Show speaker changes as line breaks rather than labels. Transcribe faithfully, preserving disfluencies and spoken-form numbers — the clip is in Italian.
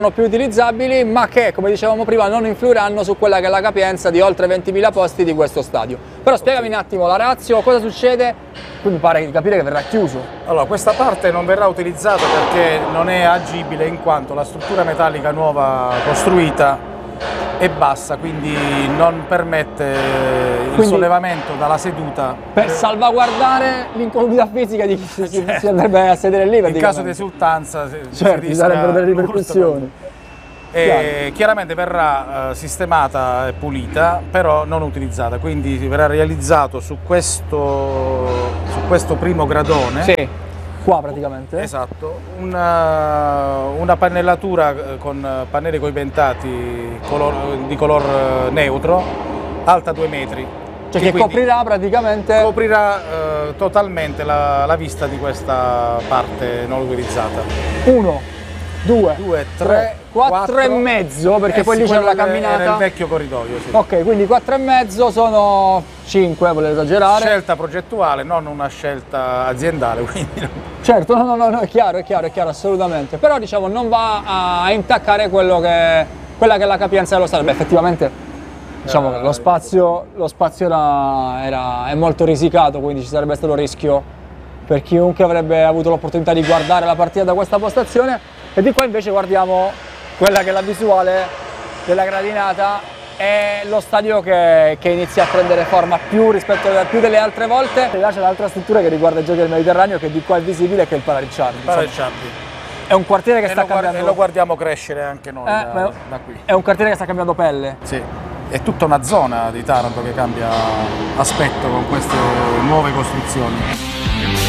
più utilizzabili, ma che, come dicevamo prima, non influiranno su quella che è la capienza di oltre ventimila posti di questo stadio. Però spiegami un attimo la ratio, cosa succede? Qui mi pare di capire che verrà chiuso.
Allora, questa parte non verrà utilizzata perché non è agibile, in quanto la struttura metallica nuova costruita è bassa, quindi non permette il
Quindi,
sollevamento dalla seduta.
Per salvaguardare l'incolumità fisica di chi si, si, si andrebbe a sedere lì.
In caso di esultanza,
certo, ci sarebbero delle ripercussioni.
E chiaramente verrà uh, sistemata e pulita, però non utilizzata, quindi verrà realizzato su questo, su questo primo gradone.
Sì, qua praticamente.
Esatto, una, una pannellatura con pannelli coibentati color, di color neutro, alta due metri.
Cioè che, che coprirà praticamente...
Coprirà uh, totalmente la, la vista di questa parte non utilizzata.
Uno, due,
due tre,
quattro e mezzo, perché
eh
poi
sì,
lì c'è la camminata.
Era il vecchio corridoio, sì.
Ok, quindi quattro e mezzo sono cinque, volevo esagerare.
Scelta progettuale, non una scelta aziendale, quindi...
Certo, no, no, no, è chiaro, è chiaro, è chiaro, assolutamente. Però diciamo non va a intaccare quello che, quella che è la capienza dello stadio. Beh, effettivamente diciamo che lo spazio, lo spazio era, era, è molto risicato, quindi ci sarebbe stato rischio per chiunque avrebbe avuto l'opportunità di guardare la partita da questa postazione. E di qua invece guardiamo quella che è la visuale della gradinata e lo stadio che, che inizia a prendere forma più rispetto a più delle altre volte. E là c'è l'altra struttura che riguarda i giochi del Mediterraneo, che di qua è visibile, che è il Palaricciardi.
Palaricciardi.
È un quartiere che
e
sta
lo
cambiando.
E lo guardiamo crescere anche noi
eh,
da, da qui.
È un quartiere che sta cambiando pelle.
Sì, è tutta una zona di Taranto che cambia aspetto con queste nuove costruzioni.